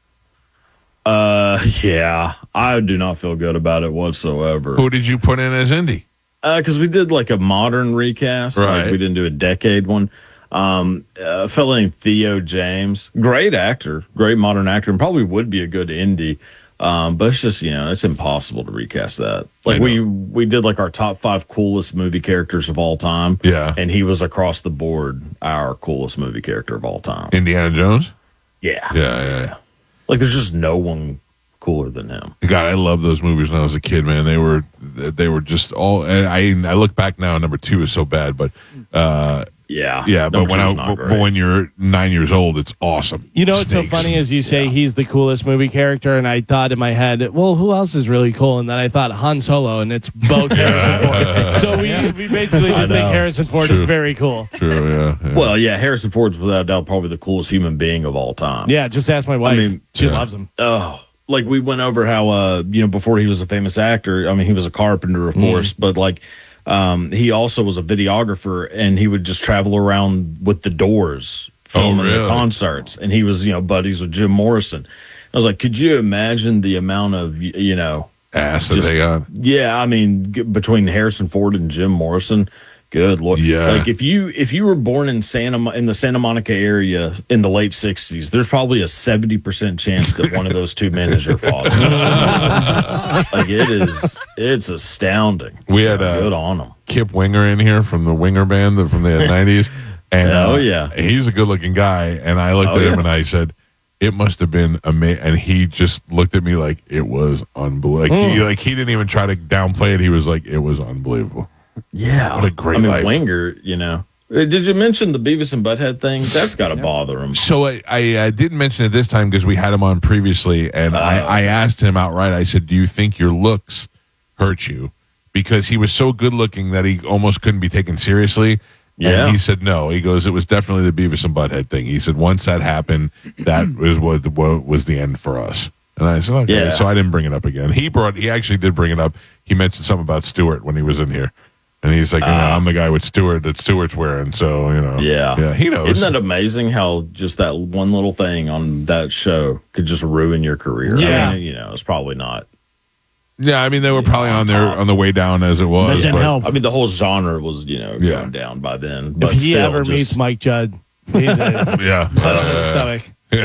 Uh, yeah, I do not feel good about it whatsoever. Who did you put in as Indy? Because we did like a modern recast, Right. like we didn't do a decade one. Um, a fellow named Theo James, great actor, great modern actor, and probably would be a good indie. Um, but it's just, you know, it's impossible to recast that. Like I we know. we did like our top five coolest movie characters of all time. Yeah. And he was across the board our coolest movie character of all time. Indiana Jones? Yeah. Yeah, yeah, yeah. Like there's just no one cooler than him. God, I love those movies when I was a kid, man. They were they were just all. And I I look back now, number two is so bad, but uh, Yeah. yeah. But Number when two's I not but great. when you're nine years old, it's awesome. You know what's so Snakes. funny is you say Yeah. he's the coolest movie character, and I thought in my head, well, who else is really cool? And then I thought Han Solo, and it's both Harrison Ford. So we, we basically just think know. Harrison Ford True. is very cool. True, yeah. yeah. Well, yeah, Harrison Ford's without a doubt probably the coolest human being of all time. Yeah, just ask my wife. mean, she yeah. loves him. Oh, like we went over how uh you know before he was a famous actor. I mean, he was a carpenter, of course, but like um he also was a videographer, and he would just travel around with the Doors filming really? the concerts, and he was you know buddies with Jim Morrison. I was like, could you imagine the amount of y- you know? Ass that just- they got. Yeah, I mean, g- between Harrison Ford and Jim Morrison, good lord. Yeah. Like if you if you were born in Santa Mo- in the Santa Monica area in the late sixties, there's probably a seventy percent chance that one of those two men is your father. Like it is, it's astounding. We had, Yeah, uh, good on them. Kip Winger in here from the Winger band the- from the nineties. And Oh, uh, yeah. he's a good looking guy. And I looked Oh, at him yeah. and I said, it must have been amazing. And he just looked at me like it was unbelievable. Like, he, like he didn't even try to downplay it. He was like, it was unbelievable. Yeah, What a great I mean, life. Winger, you know. Uh, Did you mention the Beavis and Butthead thing? That's got to bother him. So I, I, I didn't mention it this time because we had him on previously, and Oh. I, I asked him outright. I said, "Do you think your looks hurt you?" Because he was so good looking that he almost couldn't be taken seriously. Yeah. And he said no. He goes, "It was definitely the Beavis and Butthead thing." He said, "Once that happened, that was what, what was the end for us." And I said, "Okay." Yeah. So I didn't bring it up again. He brought. He actually did bring it up. He mentioned something about Stewart when he was in here. And he's like, you know, I'm the guy with Stewart that Stewart's wearing. So, you know. Ah. Yeah. Yeah, he knows. Isn't that amazing how just that one little thing on that show could just ruin your career? Yeah. I mean, you know, it's probably not. Yeah, I mean, they were probably on there top. on the way down as it was. That didn't but- help. I mean, the whole genre was, you know, Yeah. going down by then. But If he still, ever just, meets Mike Judd, he's a Yeah. put on his stomach.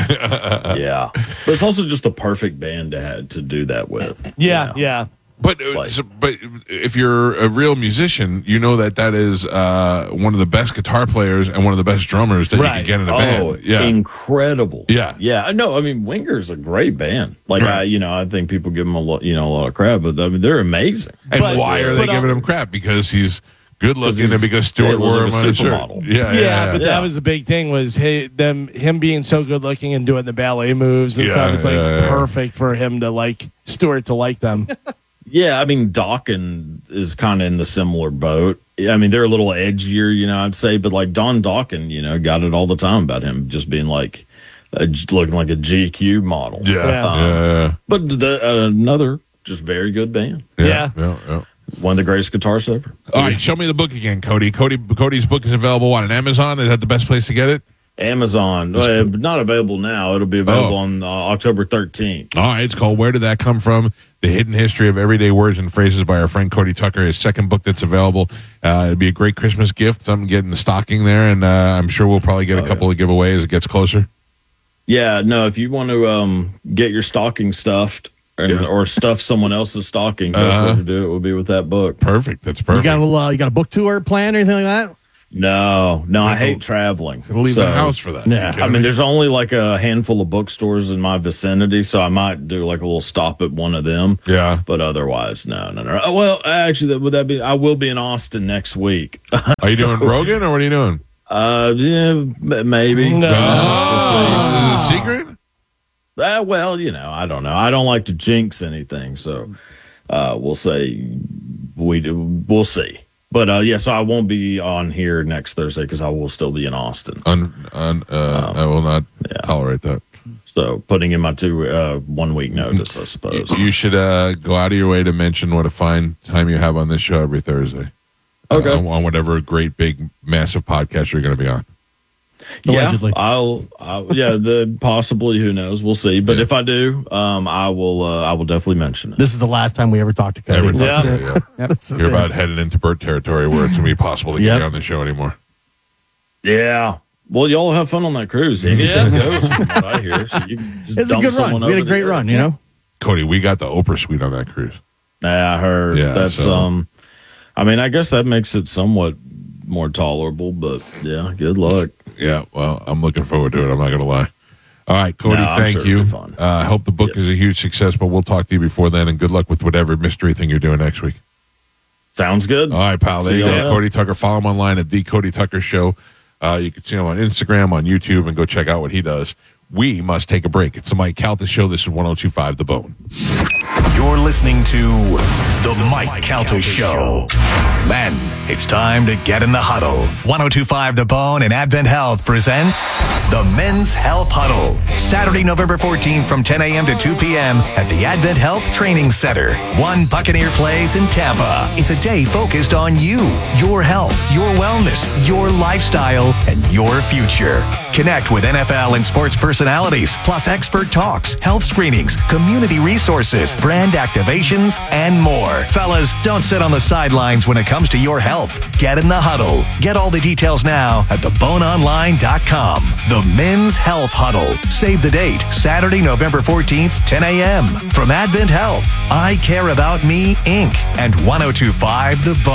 yeah. But it's also just the perfect band to have to do that with. Yeah, you know? yeah. But uh, Like- so, but if you're a real musician, you know that that is uh, one of the best guitar players and one of the best drummers that you Right. can get in a Oh, band. Yeah, incredible! Yeah. yeah. No, I mean, Winger's a great band. Like, Right. I, you know, I think people give them a lot, you know, a lot of crap, but I mean, they're amazing. and But- why are they but, giving um, him crap? Because he's good looking he's- and because yeah, Stewart he looks wore like him a on his shirt. supermodel. Yeah, yeah, Yeah, yeah. but Yeah. that was the big thing was hey, them him being so good looking and doing the ballet moves and Yeah, stuff. It's like yeah, yeah. perfect for him to like Stewart to like them. Yeah, I mean, Dawkins is kind of in the similar boat. I mean, they're a little edgier, you know, I'd say, but like Don Dawkins, you know, got it all the time about him just being like, a, looking like a G Q model. yeah, Yeah. yeah, yeah. But the, uh, another just very good band. Yeah. yeah, yeah. One of the greatest guitarists ever. All right, show me the book again, Cody. Cody Cody's book is available what, on Amazon? Is that the best place to get it? Amazon. Uh, not available now. It'll be available Oh. on uh, October thirteenth. All right, it's called Where Did That Come From? The Hidden History of Everyday Words and Phrases by our friend Cody Tucker. His second book that's available. Uh, it'd be a great Christmas gift. Something getting the stocking there, and uh, I'm sure we'll probably get a Oh, couple of giveaways as it gets closer. Yeah, no, if you want to um, get your stocking stuffed and, Yeah. or stuff someone else's stocking, best Uh-huh. way to do it would be with that book. Perfect. That's You perfect. got a little, uh, you got a book tour planned or anything like that? No, no, I hate traveling. We'll leave So, the house for that. Yeah. You kidding I mean, me? there's only like a handful of bookstores in my vicinity, so I might do like a little stop at one of them. Yeah. But otherwise, no, no, no. Oh, well, actually, would that be? I will be in Austin next week. Are you doing Rogan or what are you doing? Uh, yeah, m- maybe. No. Oh, is it a secret? Uh, well, you know, I don't know. I don't like to jinx anything, so uh, we'll say we do. We'll see. But uh, yeah, so I won't be on here next Thursday because I will still be in Austin. Un, un, uh, I will not yeah. tolerate that. So putting in my two uh, one week notice, I suppose. You should uh, go out of your way to mention what a fine time you have on this show every Thursday. Okay. Uh, on whatever great, big, massive podcast you're going to be on. Allegedly. Yeah, I'll, I'll yeah, the possibly, who knows? We'll see. But Yeah. if I do, um, I will, uh, I will definitely mention it. This is the last time we ever talked to Cody. Every time. Yeah. Yeah. Yep. This is You're it. about headed into Bert territory where it's going to be possible to get Yep. you on the show anymore. Yeah. Well, y'all have fun on that cruise. Anything goes from what I hear. So you can just It's a dump good someone run. We had a over great there. run, you know? Cody, we got the Oprah suite on that cruise. Yeah, I heard. Yeah, That's so- um. I mean, I guess that makes it somewhat more tolerable. But yeah, good luck. Yeah, well, I'm looking forward to it. I'm not going to lie. All right, Cody, No, I'm thank sure it'll you. be fun. Uh, I hope the book is a huge success, but we'll talk to you before then, and good luck with whatever mystery thing you're doing next week. Sounds good. All right, pal. There See you you go. later. Cody Tucker. Follow him online at The Cody Tucker Show. Uh, you can see him on Instagram, on YouTube, and go check out what he does. We must take a break. It's the Mike Calta Show. This is one oh two point five The Bone. You're listening to The Mike Calta Show. Men, it's time to get in the huddle. one oh two point five The Bone and Advent Health presents the Men's Health Huddle. Saturday, November fourteenth from ten a.m. to two p.m. at the Advent Health Training Center. One Buccaneer Place in Tampa. It's a day focused on you, your health, your wellness, your lifestyle, and your future. Connect with N F L and sports personalities, plus expert talks, health screenings, community resources, brand activations, and more. Fellas, don't sit on the sidelines when it comes to your health. Get in the huddle. Get all the details now at the bone online dot com. The Men's Health Huddle. Save the date, Saturday, November fourteenth, ten a.m. From Advent Health, I Care About Me, Incorporated, and one oh two point five The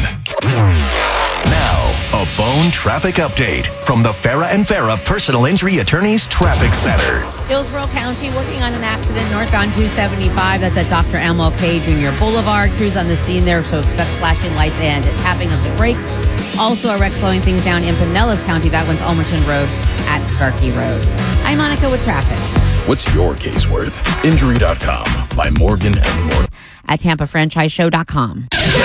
Bone. Now, a Bone traffic update from the Farah and Farah Personal Injury Attorneys Traffic Center. Hillsborough County working on an accident northbound two seventy-five. That's at Doctor M L K Junior Boulevard. Crews on the scene there, so expect flashing lights and tapping of the brakes. Also a wreck slowing things down in Pinellas County. That one's Ulmerton Road at Starkey Road. I'm Monica with traffic. What's your case worth? Injury dot com by Morgan and Morgan. At Tampa Franchise Show dot com.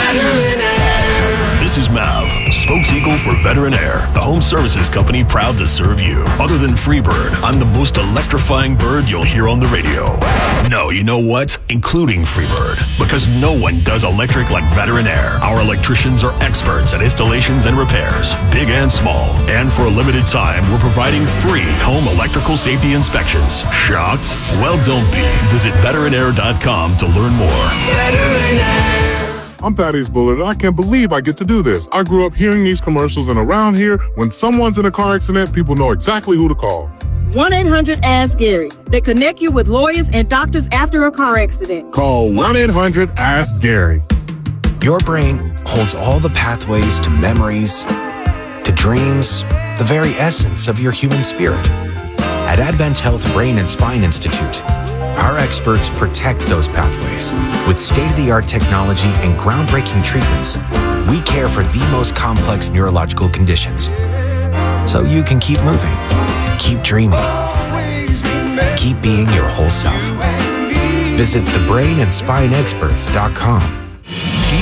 This is Mav, spokeseagle for Veteran Air, the home services company proud to serve you. Other than Freebird, I'm the most electrifying bird you'll hear on the radio. No, you know what? Including Freebird, because no one does electric like Veteran Air. Our electricians are experts at installations and repairs, big and small. And for a limited time, we're providing free home electrical safety inspections. Shocked? Well, don't be. Visit veteran air dot com to learn more. Veteran Air. I'm Thaddeus Bullard, and I can't believe I get to do this. I grew up hearing these commercials, and around here, when someone's in a car accident, people know exactly who to call. one eight hundred ask Gary. They connect you with lawyers and doctors after a car accident. Call one eight hundred ask Gary. Your brain holds all the pathways to memories, to dreams, the very essence of your human spirit. At Advent Health Brain and Spine Institute, our experts protect those pathways. With state-of-the-art technology and groundbreaking treatments, we care for the most complex neurological conditions. So you can keep moving, keep dreaming, keep being your whole self. Visit the brain and spine experts dot com. Do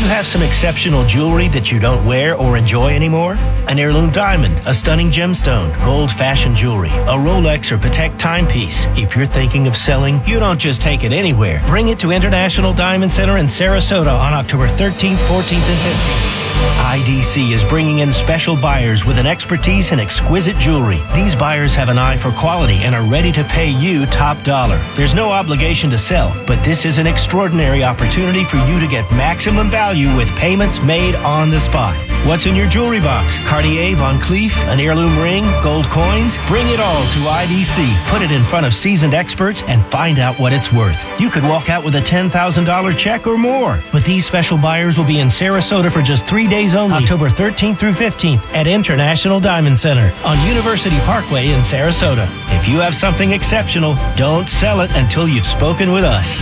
you have some exceptional jewelry that you don't wear or enjoy anymore? An heirloom diamond, a stunning gemstone, gold fashion jewelry, a Rolex or Patek timepiece. If you're thinking of selling, you don't just take it anywhere. Bring it to International Diamond Center in Sarasota on October thirteenth, fourteenth, and fifteenth. I D C is bringing in special buyers with an expertise in exquisite jewelry. These buyers have an eye for quality and are ready to pay you top dollar. There's no obligation to sell, but this is an extraordinary opportunity for you to get maximum value with payments made on the spot. What's in your jewelry box? Cartier, Von Cleef, an heirloom ring, gold coins? Bring it all to I D C. Put it in front of seasoned experts and find out what it's worth. You could walk out with a ten thousand dollars check or more. But these special buyers will be in Sarasota for just three days only, October thirteenth through fifteenth at International Diamond Center on University Parkway in Sarasota. If you have something exceptional, don't sell it until you've spoken with us.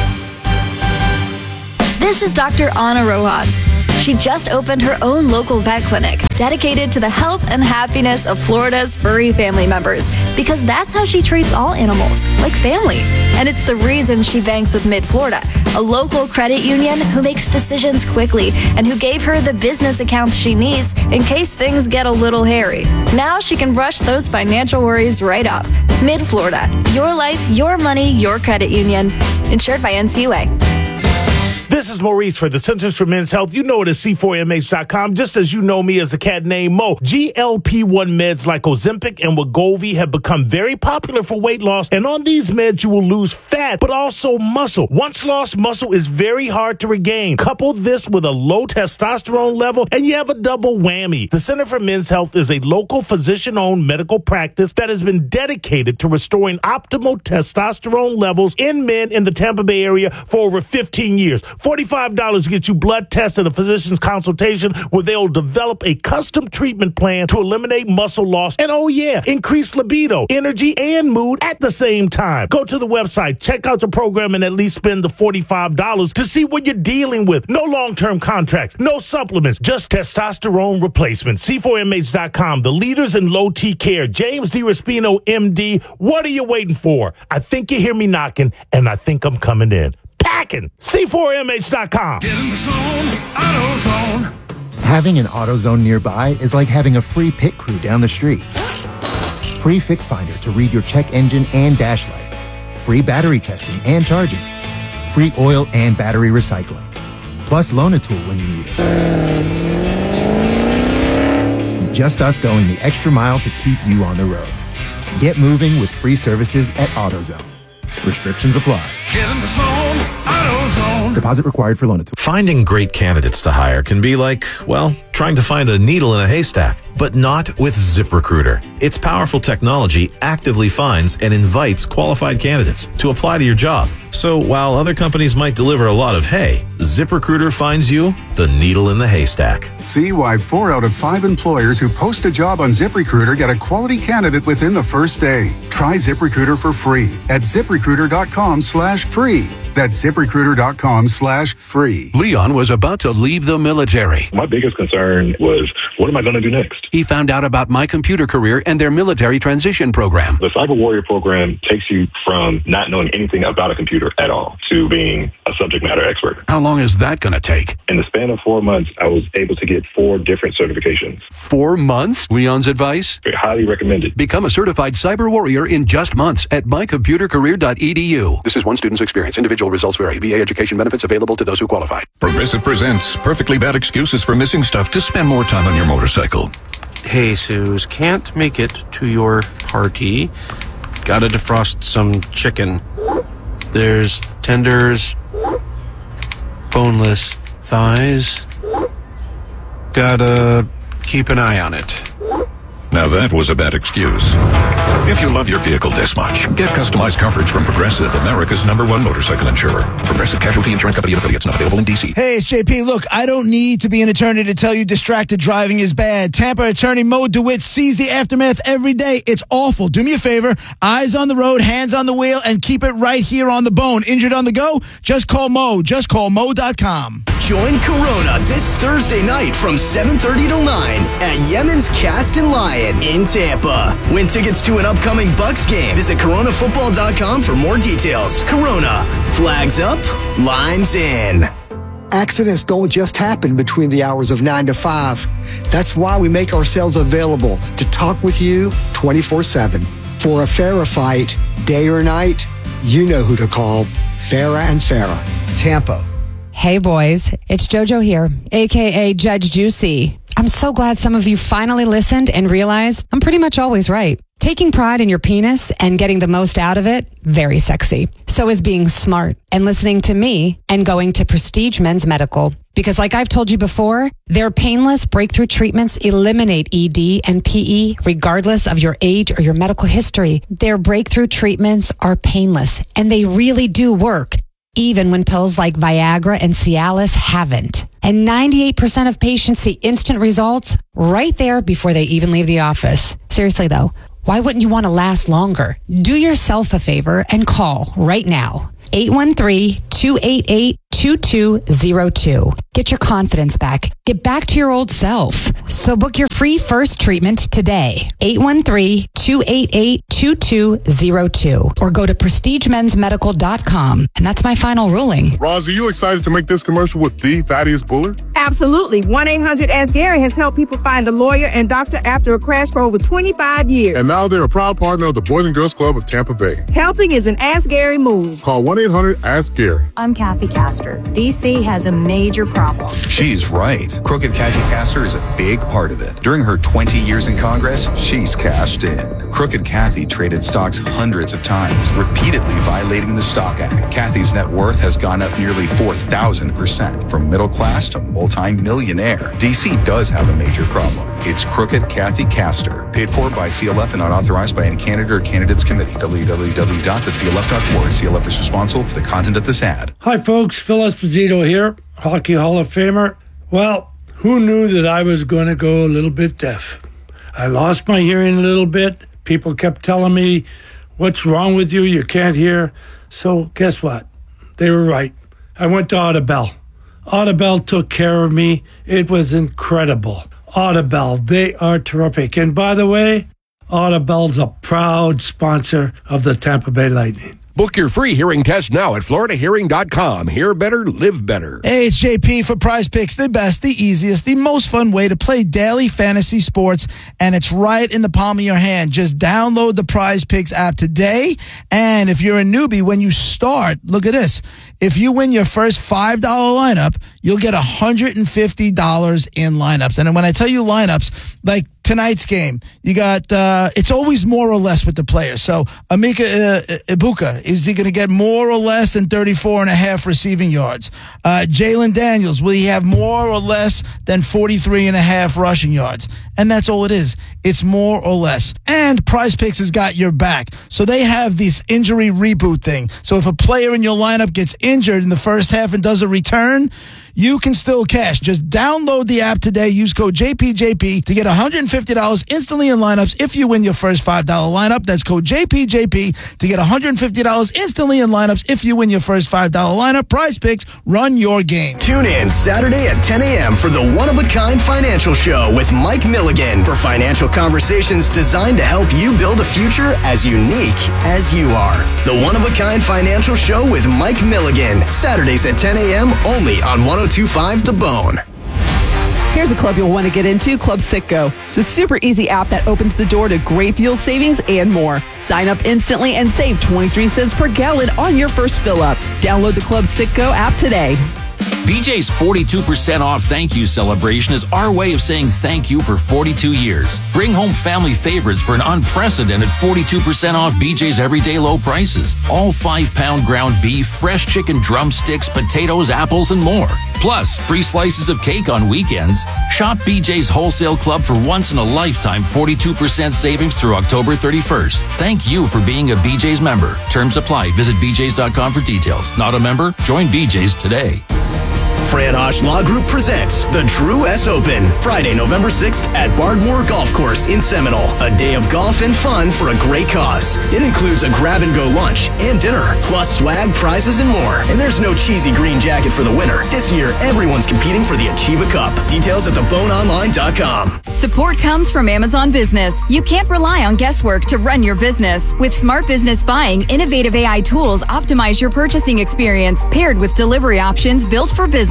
This is Doctor Ana Rojas. She just opened her own local vet clinic dedicated to the health and happiness of Florida's furry family members, because that's how she treats all animals, like family. And it's the reason she banks with Mid-Florida, a local credit union who makes decisions quickly and who gave her the business accounts she needs in case things get a little hairy. Now she can brush those financial worries right off. Mid-Florida, your life, your money, your credit union. Insured by N C U A. This is Maurice for the Centers for Men's Health. You know it as C four M H dot com, just as you know me as the cat named Mo. G L P one meds like Ozempic and Wegovy have become very popular for weight loss, and on these meds you will lose fat, but also muscle. Once lost muscle is very hard to regain. Couple this with a low testosterone level, and you have a double whammy. The Center for Men's Health is a local physician-owned medical practice that has been dedicated to restoring optimal testosterone levels in men in the Tampa Bay area for over fifteen years. forty-five dollars to get you blood tests and a physician's consultation where they'll develop a custom treatment plan to eliminate muscle loss and, oh yeah, increase libido, energy, and mood at the same time. Go to the website, check out the program, and at least spend the forty-five dollars to see what you're dealing with. No long-term contracts, no supplements, just testosterone replacement. C four M H dot com, the leaders in low T care. James DiRespino, M D. What are you waiting for? I think you hear me knocking, and I think I'm coming in. Packing. C four M H dot com. Get in the zone, AutoZone. Having an AutoZone nearby is like having a free pit crew down the street. Free Fix Finder to read your check engine and dash lights. Free battery testing and charging. Free oil and battery recycling. Plus Loan-A-Tool when you need it. Just us going the extra mile to keep you on the road. Get moving with free services at AutoZone. Restrictions apply. Get in the zone, AutoZone. Deposit required for Loan-A-Tool. Finding great candidates to hire can be like, well, trying to find a needle in a haystack, but not with ZipRecruiter. Its powerful technology actively finds and invites qualified candidates to apply to your job. So while other companies might deliver a lot of hay, ZipRecruiter finds you the needle in the haystack. See why four out of five employers who post a job on ZipRecruiter get a quality candidate within the first day. Try ZipRecruiter for free at ZipRecruiter.com slash free. That's ZipRecruiter.com slash free. Leon was about to leave the military. My biggest concern was, what am I going to do next? He found out about My Computer Career and their military transition program. The Cyber Warrior program takes you from not knowing anything about a computer at all to being a subject matter expert. How long is that going to take? In the span of four months, I was able to get four different certifications. Four months? Leon's advice? I highly recommend it. Become a certified cyber warrior in just months at my computer career dot e d u. This is one student's experience. Individual results vary. V A education benefits available to those who qualify. Progressive presents perfectly bad excuses for missing stuff to spend more time on your motorcycle. Hey, Suze, can't make it to your party. Gotta defrost some chicken. There's tenders, boneless thighs. Gotta keep an eye on it. Now that was a bad excuse. If you love your vehicle this much, get customized coverage from Progressive, America's number one motorcycle insurer. Progressive Casualty Insurance Company and affiliates, not available in D C. Hey, it's J P. Look, I don't need to be an attorney to tell you distracted driving is bad. Tampa attorney Mo DeWitt sees the aftermath every day. It's awful. Do me a favor. Eyes on the road, hands on the wheel, and keep it right here on the bone. Injured on the go? Just call Mo. Just call Mo dot com. Join Corona this Thursday night from seven thirty to nine at Yemen's Cast and Lion in Tampa. Win tickets to an upcoming Bucks game. Visit Corona Football dot com for more details. Corona. Flags up. Limes in. Accidents don't just happen between the hours of nine to five. That's why we make ourselves available to talk with you twenty-four seven. For a Farah fight, day or night, you know who to call. Farah and Farah, Tampa. Hey boys, it's JoJo here, aka Judge Juicy. I'm so glad some of you finally listened and realized I'm pretty much always right. Taking pride in your penis and getting the most out of it, very sexy. So is being smart and listening to me and going to Prestige Men's Medical. Because like I've told you before, their painless breakthrough treatments eliminate E D and P E regardless of your age or your medical history. Their breakthrough treatments are painless and they really do work, even when pills like Viagra and Cialis haven't. And ninety-eight percent of patients see instant results right there before they even leave the office. Seriously though, why wouldn't you want to last longer? Do yourself a favor and call right now. eight one three, two eight eight, two two zero two. Get your confidence back. Get back to your old self. So book your free first treatment today. eight one three, two eight eight, two two zero two. Or go to prestige men's medical dot com. And that's my final ruling. Roz, are you excited to make this commercial with the Thaddeus Bullard? Absolutely. one eight hundred ask Gary has helped people find a lawyer and doctor after a crash for over twenty-five years. And now they're a proud partner of the Boys and Girls Club of Tampa Bay. Helping is an Ask Gary move. Call one eight hundred ask Gary. I'm Kathy Castor. D C has a major problem. She's right. Crooked Kathy Castor is a big part of it. During her twenty years in Congress, she's cashed in. Crooked Kathy traded stocks hundreds of times, repeatedly violating the Stock Act. Kathy's net worth has gone up nearly four thousand percent, from middle class to multi-millionaire. D C does have a major problem. It's Crooked Kathy Castor. Paid for by C L F and not authorized by any candidate or candidates committee. w w w dot the c l f dot org. C L F is responsible for the content of this ad. Hi, folks. Phil Esposito here, Hockey Hall of Famer. Well, who knew that I was going to go a little bit deaf? I lost my hearing a little bit. People kept telling me, what's wrong with you? You can't hear. So guess what? They were right. I went to Audibel. Audibel took care of me. It was incredible. Audibel, they are terrific. And by the way, Audibel's a proud sponsor of the Tampa Bay Lightning. Book your free hearing test now at florida hearing dot com. Hear better, live better. Hey, it's J P for Prize Picks, the best, the easiest, the most fun way to play daily fantasy sports, and it's right in the palm of your hand. Just download the Prize Picks app today, and if you're a newbie, when you start, look at this. If you win your first five dollar lineup, you'll get one hundred fifty dollars in lineups. And when I tell you lineups, like tonight's game, you got, uh, it's always more or less with the players. So Amika uh, Ibuka, is he going to get more or less than thirty-four and a half receiving yards? Uh, Jalen Daniels, will he have more or less than forty-three and a half rushing yards? And that's all it is. It's more or less. And Prize Picks has got your back. So they have this injury reboot thing. So if a player in your lineup gets injured in the first half and does a return, you can still cash. Just download the app today. Use code J P J P to get one hundred fifty dollars instantly in lineups if you win your first five dollar lineup. That's code J P J P to get one hundred fifty dollars instantly in lineups if you win your first five dollar lineup. Prize Picks, run your game. Tune in Saturday at ten a.m. for the One-of-a-Kind Financial Show with Mike Milligan for financial conversations designed to help you build a future as unique as you are. The One-of-a-Kind Financial Show with Mike Milligan, Saturdays at ten a.m. only on one oh two point five The Bone. Here's a club you'll want to get into, Club Citgo, the super easy app that opens the door to great fuel savings and more. Sign up instantly and save twenty-three cents per gallon on your first fill up. Download the Club Citgo app today. B J's forty-two percent off thank you celebration is our way of saying thank you for forty-two years. Bring home family favorites for an unprecedented forty-two percent off B J's everyday low prices. All five pound ground beef, fresh chicken drumsticks, potatoes, apples, and more. Plus, free slices of cake on weekends. Shop B J's Wholesale Club for once in a lifetime forty-two percent savings through October thirty-first. Thank you for being a B J's member. Terms apply. Visit b j's dot com for details. Not a member? Join B J's today. Fran Hosh Law Group presents the Drew S. Open, Friday, November sixth at Bardmore Golf Course in Seminole. A day of golf and fun for a great cause. It includes a grab-and-go lunch and dinner, plus swag, prizes, and more. And there's no cheesy green jacket for the winner. This year, everyone's competing for the Achieva Cup. Details at the bone online dot com. Support comes from Amazon Business. You can't rely on guesswork to run your business. With Smart Business Buying, innovative A I tools optimize your purchasing experience, paired with delivery options built for business.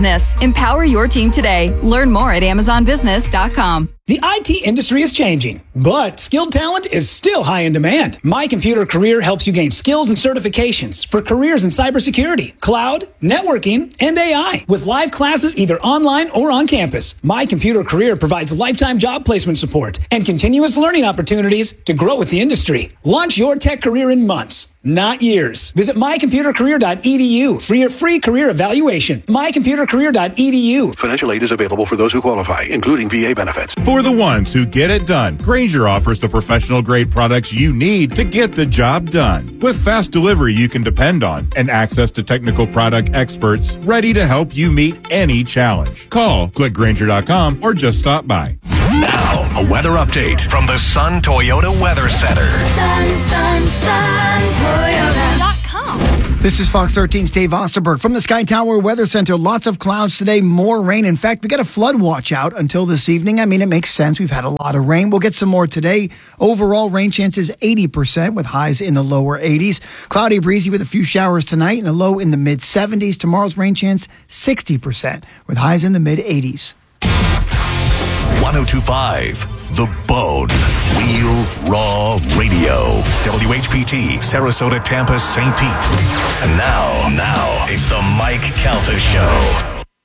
Business. Empower your team today. Learn more at amazon business dot com. The I T industry is changing, but skilled talent is still high in demand. My Computer Career helps you gain skills and certifications for careers in cybersecurity, cloud, networking, and A I. With live classes either online or on campus, My Computer Career provides lifetime job placement support and continuous learning opportunities to grow with the industry. Launch your tech career in months, not years. Visit my computer career dot e d u for your free career evaluation. my computer career dot e d u. Financial aid is available for those who qualify, including V A benefits. For the ones who get it done, Grainger offers the professional grade products you need to get the job done. With fast delivery you can depend on and access to technical product experts ready to help you meet any challenge. Call, click Grainger dot com, or just stop by. Now, a weather update from the Sun Toyota Weather Center. Sun, sun, sun, Toyota dot com. This is Fox thirteen's Dave Osterberg from the Sky Tower Weather Center. Lots of clouds today, more rain. In fact, we got a flood watch out until this evening. I mean, it makes sense. We've had a lot of rain. We'll get some more today. Overall rain chances eighty percent with highs in the lower eighties. Cloudy, breezy with a few showers tonight and a low in the mid seventies. Tomorrow's rain chance sixty percent with highs in the mid eighties. one oh two point five The Bone. Real Raw Radio. W H P T, Sarasota, Tampa, Saint Pete. And now, now, it's the Mike Calta Show.